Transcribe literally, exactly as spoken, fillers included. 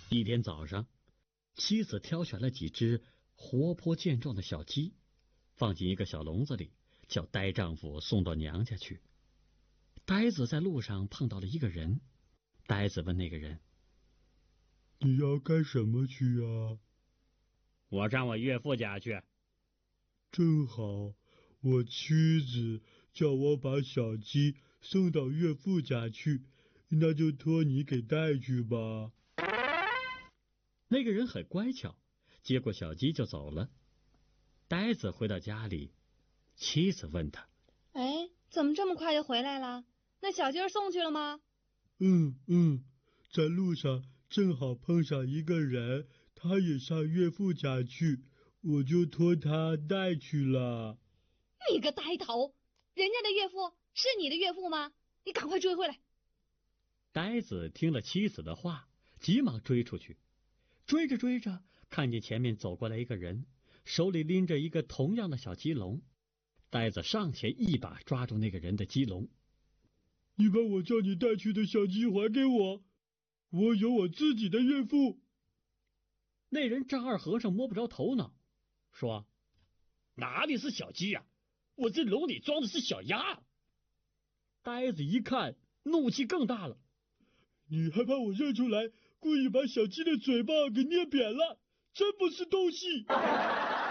一天早上，妻子挑选了几只活泼健壮的小鸡，放进一个小笼子里，叫呆丈夫送到娘家去。呆子在路上碰到了一个人，呆子问那个人：“ 你要干什么去啊？”“ 我上我岳父家去。”“ 正好，我妻子叫我把小鸡送到岳父家去，那就托你给带去吧。” 那个人很乖巧，接过小鸡就走了。呆子回到家里，妻子问他：“ 哎，怎么这么快就回来了？那小鸡儿送去了吗？”“ 嗯嗯，在路上正好碰上一个人，他也上岳父家去，我就托他带去了。”“ 你个呆头，人家的岳父是你的岳父吗？你赶快追回来！” 呆子听了妻子的话，急忙追出去。追着追着，看见前面走过来一个人，手里拎着一个同样的小鸡笼。呆子上前一把抓住那个人的鸡笼。 “你把我叫你带去的小鸡还给我，我有我自己的岳父。” 那人丈二和尚摸不着头脑，说：“ 哪里是小鸡呀、啊？我这笼里装的是小鸭。” 呆子一看，怒气更大了：“ 你还把我认出来，故意把小鸡的嘴巴给捏扁了，真不是东西！”